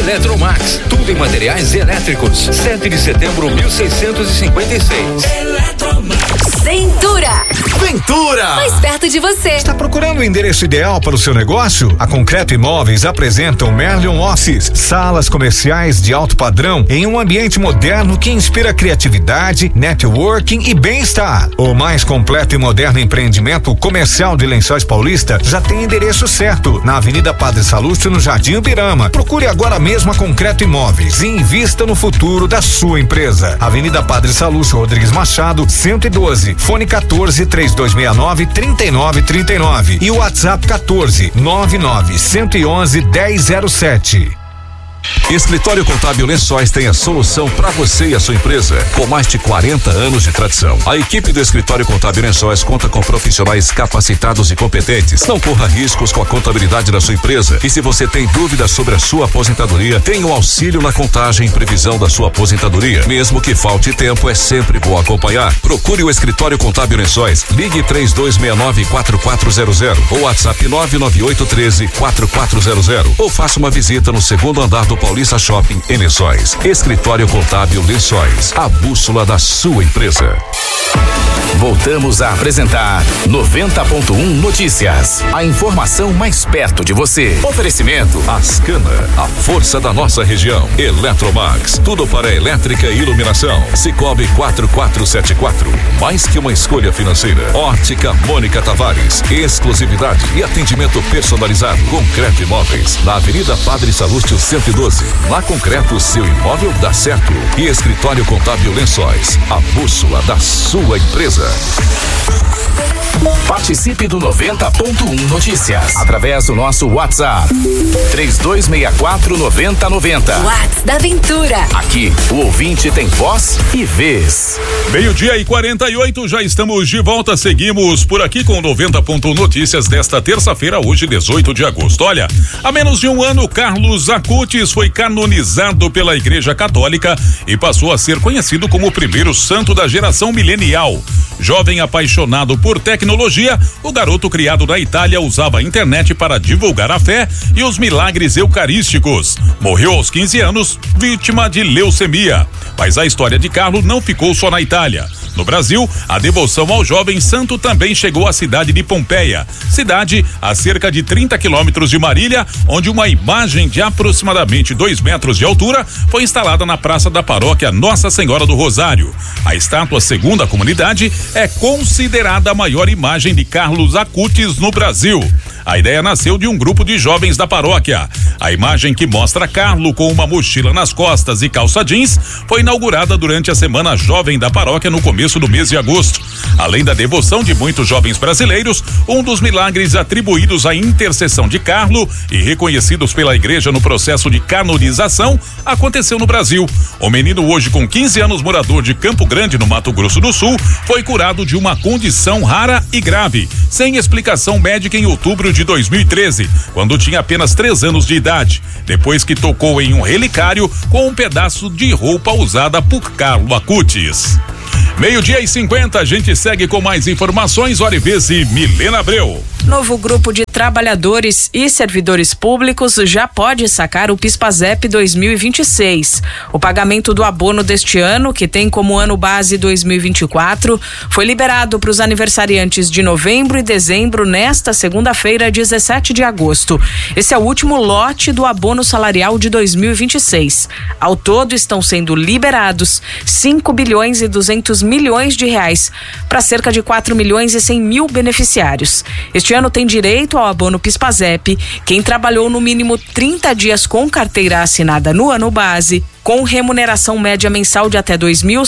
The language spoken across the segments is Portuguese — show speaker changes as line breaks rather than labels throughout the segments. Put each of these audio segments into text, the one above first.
Eletromax, tudo em materiais elétricos. 7 de setembro, 1656.
Ventura.
Mais perto de você.
Está procurando o endereço ideal para o seu negócio? A Concreto Imóveis apresenta o Merlion Office, salas comerciais de alto padrão em um ambiente moderno que inspira criatividade, networking e bem-estar. O mais completo e moderno empreendimento comercial de Lençóis Paulista já tem endereço certo, na Avenida Padre Salúcio, no Jardim Ubirama. Procure agora mesmo a Concreto Imóveis e invista no futuro da sua empresa. Avenida Padre Salúcio Rodrigues Machado, 112, fone 14-3269-3939 e o WhatsApp 14-99-111-1007.
Escritório Contábil Lençóis tem a solução para você e a sua empresa. Com mais de 40 anos de tradição, a equipe do Escritório Contábil Lençóis conta com profissionais capacitados e competentes. Não corra riscos com a contabilidade da sua empresa. E se você tem dúvidas sobre a sua aposentadoria, tem um auxílio na contagem e previsão da sua aposentadoria. Mesmo que falte tempo, é sempre bom acompanhar. Procure o Escritório Contábil Lençóis. Ligue 3269-4400 ou WhatsApp 99813-4400 ou faça uma visita no segundo andar do Paulista Shopping em Lençóis. Escritório Contábil Lençóis, a bússola da sua empresa.
Voltamos a apresentar 90.1 Notícias. A informação mais perto de você. Oferecimento
Ascana, a força da nossa região. Eletromax, tudo para elétrica e iluminação. Cicobi 4474, mais que uma escolha financeira. Ótica Mônica Tavares, exclusividade e atendimento personalizado. Concreto Imóveis, na Avenida Padre Salúcio 112. Na Concreto, seu imóvel dá certo. E Escritório Contábil Lençóis, a bússola da sua empresa.
Participe do 90.1 Notícias através do nosso WhatsApp 3264-9090.
WhatsApp da Ventura.
Aqui o ouvinte tem voz e vez.
12:48, já estamos de volta. Seguimos por aqui com 90.1 Notícias desta terça-feira, hoje 18 de agosto. Olha, há menos de um ano, Carlos Acutis foi canonizado pela Igreja Católica e passou a ser conhecido como o primeiro santo da geração milenial. Jovem apaixonado por tecnologia, o garoto criado na Itália usava a internet para divulgar a fé e os milagres eucarísticos. Morreu aos 15 anos, vítima de leucemia. Mas a história de Carlos não ficou só na Itália. No Brasil, a devoção ao jovem santo também chegou à cidade de Pompeia, cidade a cerca de 30 quilômetros de Marília, onde uma imagem de aproximadamente 2 metros de altura foi instalada na praça da paróquia Nossa Senhora do Rosário. A estátua, segundo a comunidade, é considerada a maior imagem de Carlos Acutis no Brasil. A ideia nasceu de um grupo de jovens da paróquia. A imagem, que mostra Carlos com uma mochila nas costas e calça jeans, foi inaugurada durante a Semana Jovem da Paróquia no começo do mês de agosto. Além da devoção de muitos jovens brasileiros, um dos milagres atribuídos à intercessão de Carlos e reconhecidos pela igreja no processo de canonização aconteceu no Brasil. O menino, hoje com 15 anos, morador de Campo Grande, no Mato Grosso do Sul, foi curado de uma condição rara e grave, sem explicação médica, em outubro de 2013, quando tinha apenas 3 anos de idade, depois que tocou em um relicário com um pedaço de roupa usada por Carlos Acutis. 12:50, a gente segue com mais informações. Hora e vez e Milena Abreu.
Novo grupo de trabalhadores e servidores públicos já pode sacar o PIS/PASEP 2026. O pagamento do abono deste ano, que tem como ano base 2024, foi liberado para os aniversariantes de novembro e dezembro nesta segunda-feira, 17 de agosto. Esse é o último lote do abono salarial de 2026. Ao todo, estão sendo liberados 5 bilhões e 200 milhões de reais para cerca de 4 milhões e 100 mil beneficiários. Este ano tem direito ao abono PIS/PASEP quem trabalhou no mínimo 30 dias com carteira assinada no ano base, com remuneração média mensal de até R$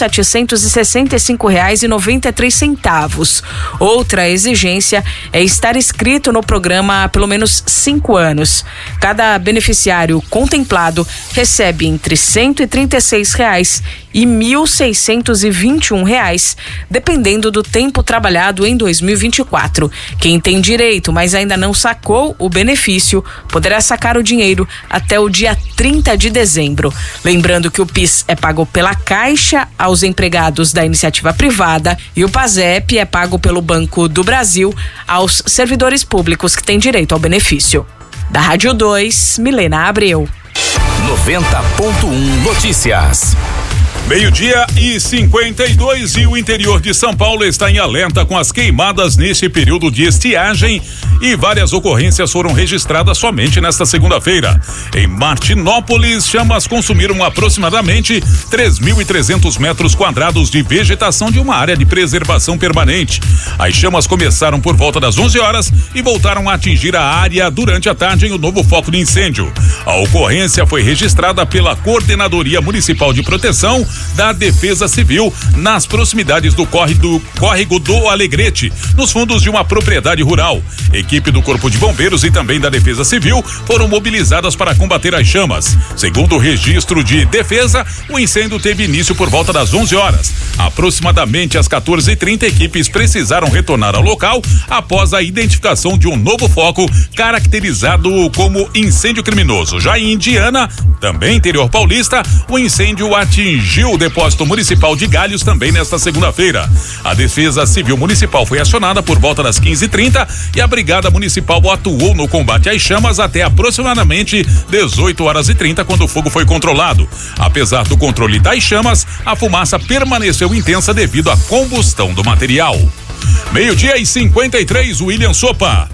2.765,93. Outra exigência é estar inscrito no programa há pelo menos 5 anos. Cada beneficiário contemplado recebe entre R$ 136 e R$ 1.621, dependendo do tempo trabalhado em 2024. Quem tem direito, mas ainda não sacou o benefício, poderá sacar o dinheiro até o dia 30 de dezembro. Lembrando que o PIS é pago pela Caixa aos empregados da iniciativa privada e o PASEP é pago pelo Banco do Brasil aos servidores públicos que têm direito ao benefício. Da Rádio 2, Milena Abreu.
90.1 Notícias.
12:52 e o interior de São Paulo está em alerta com as queimadas neste período de estiagem e várias ocorrências foram registradas somente nesta segunda-feira. Em Martinópolis, chamas consumiram aproximadamente 3.300 metros quadrados de vegetação de uma área de preservação permanente. As chamas começaram por volta das 11 horas e voltaram a atingir a área durante a tarde em um novo foco de incêndio. A ocorrência foi registrada pela Coordenadoria Municipal de Proteção da Defesa Civil nas proximidades do córrego do Alegrete, nos fundos de uma propriedade rural. Equipe do Corpo de Bombeiros e também da Defesa Civil foram mobilizadas para combater as chamas. Segundo o registro de defesa, o incêndio teve início por volta das 11 horas. Aproximadamente às 14h30, equipes precisaram retornar ao local após a identificação de um novo foco caracterizado como incêndio criminoso. Já em Indiana, também interior paulista, o incêndio atingiu o depósito municipal de Galhos também nesta segunda-feira. A Defesa Civil Municipal foi acionada por volta das 15h30 e a Brigada Municipal atuou no combate às chamas até aproximadamente 18h30, quando o fogo foi controlado. Apesar do controle das chamas, a fumaça permaneceu intensa devido à combustão do material. 12:53, William Sopa.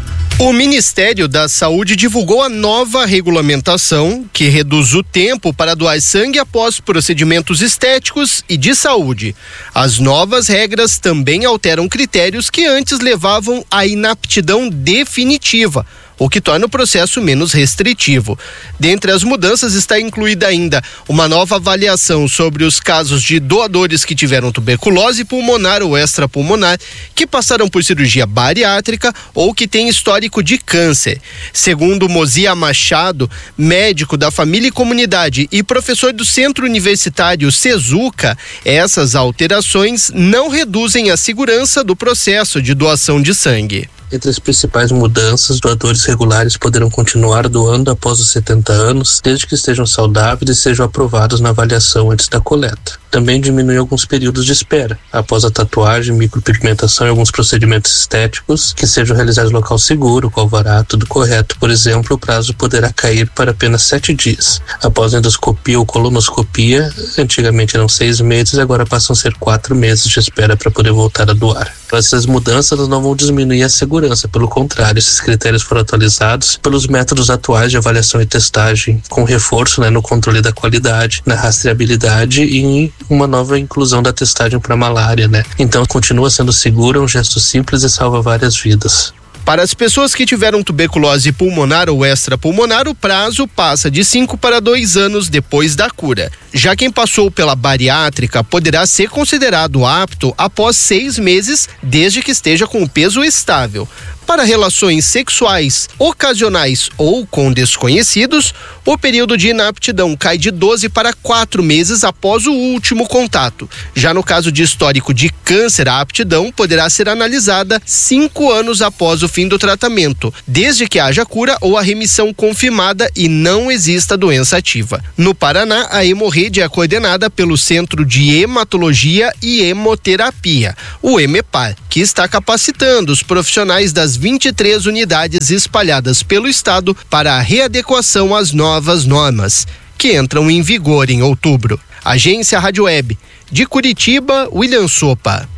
O Ministério da Saúde divulgou a nova regulamentação que reduz o tempo para doar sangue após procedimentos estéticos e de saúde. As novas regras também alteram critérios que antes levavam à inaptidão definitiva, o que torna o processo menos restritivo. Dentre as mudanças está incluída ainda uma nova avaliação sobre os casos de doadores que tiveram tuberculose pulmonar ou extrapulmonar, que passaram por cirurgia bariátrica ou que têm histórico de câncer. Segundo Mozia Machado, médico da Família e Comunidade e professor do Centro Universitário Cezuca, essas alterações não reduzem a segurança do processo de doação de sangue.
Entre as principais mudanças, doadores regulares poderão continuar doando após os 70 anos, desde que estejam saudáveis e sejam aprovados na avaliação antes da coleta. Também diminui alguns períodos de espera, após a tatuagem, micropigmentação e alguns procedimentos estéticos que sejam realizados em local seguro, com alvará, tudo correto. Por exemplo, o prazo poderá cair para apenas 7 dias. Após a endoscopia ou colonoscopia, antigamente eram 6 meses, agora passam a ser 4 meses de espera para poder voltar a doar. Essas mudanças não vão diminuir a segurança, pelo contrário, esses critérios foram atualizados pelos métodos atuais de avaliação e testagem, com reforço no controle da qualidade, na rastreabilidade e uma nova inclusão da testagem para malária, Então continua sendo seguro, é um gesto simples e salva várias vidas.
Para as pessoas que tiveram tuberculose pulmonar ou extrapulmonar, o prazo passa de 5 para 2 anos depois da cura. Já quem passou pela bariátrica poderá ser considerado apto após 6 meses, desde que esteja com o peso estável. Para relações sexuais ocasionais ou com desconhecidos, o período de inaptidão cai de 12 para 4 meses após o último contato. Já no caso de histórico de câncer, a aptidão poderá ser analisada 5 anos após o fim do tratamento, desde que haja cura ou a remissão confirmada e não exista doença ativa. No Paraná, a hemorrede é coordenada pelo Centro de Hematologia e Hemoterapia, o EMEPAR, que está capacitando os profissionais das 23 unidades espalhadas pelo estado para a readequação às novas normas, que entram em vigor em outubro. Agência Rádio Web. De Curitiba, William Sopa.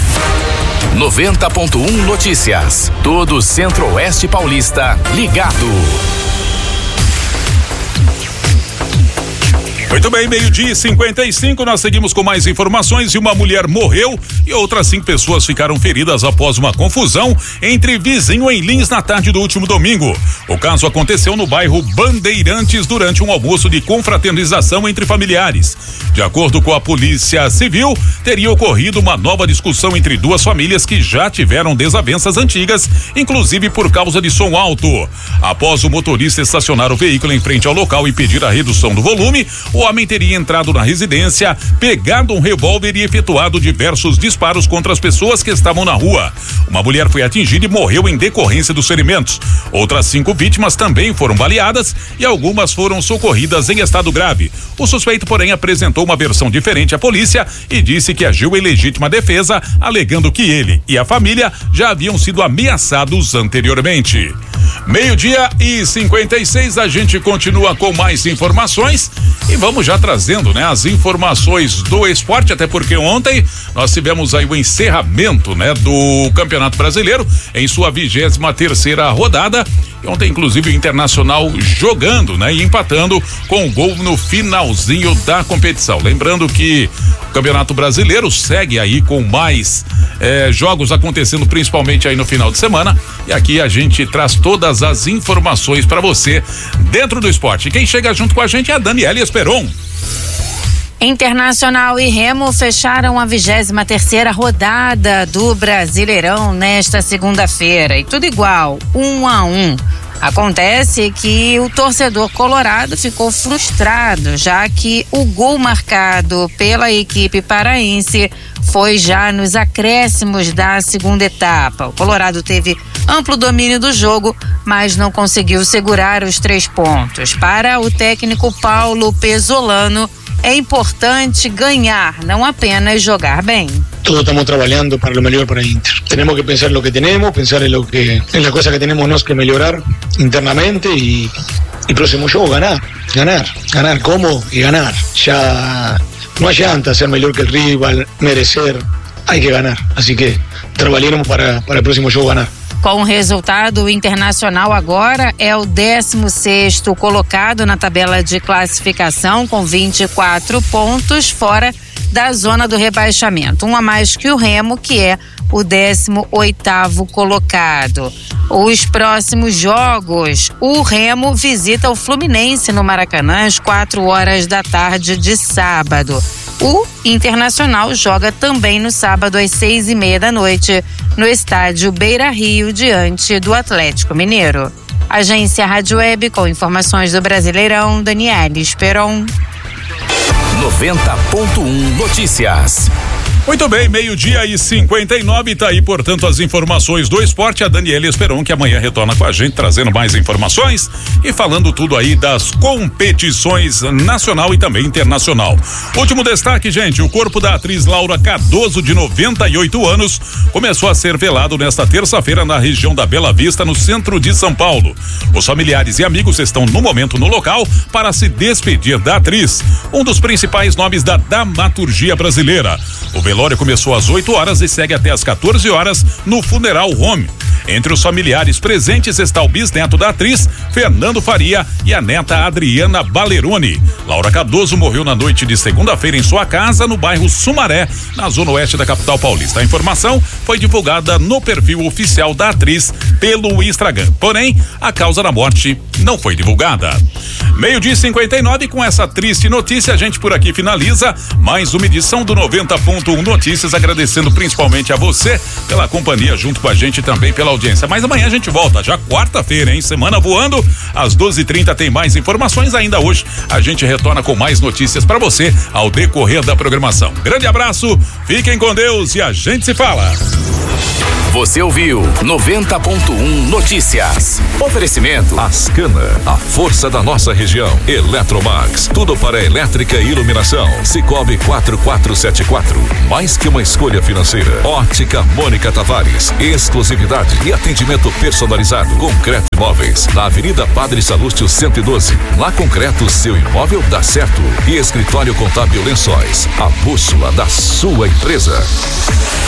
90.1 Notícias. Todo o Centro-Oeste Paulista ligado.
Muito bem, 12:55, nós seguimos com mais informações. E uma mulher morreu e outras 5 pessoas ficaram feridas após uma confusão entre vizinho em Lins na tarde do último domingo. O caso aconteceu no bairro Bandeirantes durante um almoço de confraternização entre familiares. De acordo com a Polícia Civil, teria ocorrido uma nova discussão entre 2 famílias que já tiveram desavenças antigas, inclusive por causa de som alto. Após o motorista estacionar o veículo em frente ao local e pedir a redução do volume, o homem teria entrado na residência, pegado um revólver e efetuado diversos disparos contra as pessoas que estavam na rua. Uma mulher foi atingida e morreu em decorrência dos ferimentos. Outras 5 vítimas também foram baleadas e algumas foram socorridas em estado grave. O suspeito, porém, apresentou uma versão diferente à polícia e disse que agiu em legítima defesa, alegando que ele e a família já haviam sido ameaçados anteriormente. 12:56, a gente continua com mais informações e vamos já trazendo, né, as informações do esporte, até porque ontem nós tivemos aí o encerramento, né, do Campeonato Brasileiro em sua 23ª rodada. E ontem, inclusive, o Internacional jogando, né, e empatando com um gol no finalzinho da competição. Lembrando que o Campeonato Brasileiro segue aí com mais jogos acontecendo, principalmente aí no final de semana. E aqui a gente traz todas as informações para você dentro do esporte. Quem chega junto com a gente é a Daniela Esperon.
Internacional e Remo fecharam a 23ª rodada do Brasileirão nesta segunda-feira e tudo igual, 1-1. Acontece que o torcedor colorado ficou frustrado, já que o gol marcado pela equipe paraense foi já nos acréscimos da segunda etapa. O Colorado teve amplo domínio do jogo, mas não conseguiu segurar os 3 pontos. Para o técnico Paulo Pesolano, é importante ganhar, não apenas jogar bem.
Todos estamos trabalhando para lo mejor para Inter. Tenemos que pensar en lo que tenemos, pensar en la cosa que tenemos nós que melhorar internamente y próximo jogo ganar como y ganar. Ya no adianta ser mejor que el rival, merecer, hay que ganar. Así que trabalharemos para el próximo jogo ganar.
Com o resultado, o Internacional agora é o 16º colocado na tabela de classificação com 24 pontos fora da zona do rebaixamento. Um a mais que o Remo, que é o 18º colocado. Os próximos jogos, o Remo visita o Fluminense no Maracanã às 16h de sábado. O Internacional joga também no sábado às 18h30 no estádio Beira-Rio, diante do Atlético Mineiro. Agência Rádio Web com informações do Brasileirão, Daniela Esperon.
90.1 Notícias.
Muito bem, 12:59, tá aí, portanto, as informações do esporte. A Daniela Esperon, que amanhã retorna com a gente, trazendo mais informações e falando tudo aí das competições nacional e também internacional. Último destaque, gente, o corpo da atriz Laura Cardoso, de 98 anos, começou a ser velado nesta terça-feira na região da Bela Vista, no centro de São Paulo. Os familiares e amigos estão no momento no local para se despedir da atriz, um dos principais nomes da dramaturgia brasileira. O velório começou às 8 horas e segue até às 14 horas no Funeral Home. Entre os familiares presentes está o bisneto da atriz, Fernando Faria, e a neta Adriana Baleroni. Laura Cardoso morreu na noite de segunda-feira em sua casa, no bairro Sumaré, na zona oeste da capital paulista. A informação foi divulgada no perfil oficial da atriz pelo Instagram. Porém, a causa da morte não foi divulgada. 12:59, com essa triste notícia, a gente por aqui finaliza mais uma edição do 90.1 Notícias, agradecendo principalmente a você pela companhia junto com a gente, também pela audiência. Mas amanhã a gente volta, já quarta-feira, hein? Semana voando, às 12h30 tem mais informações. Ainda hoje a gente retorna com mais notícias para você ao decorrer da programação. Grande abraço, fiquem com Deus e a gente se fala.
Você ouviu 90.1 Notícias. Oferecimento
Ascana, a força da nossa região. Eletromax, tudo para elétrica e iluminação. Cicobi 4474, mais que uma escolha financeira. Ótica Mônica Tavares, exclusividade e atendimento personalizado. Concreto Imóveis, na Avenida Padre Salúcio 112. Na Concreto, seu imóvel dá certo. E Escritório Contábil Lençóis, a bússola da sua empresa.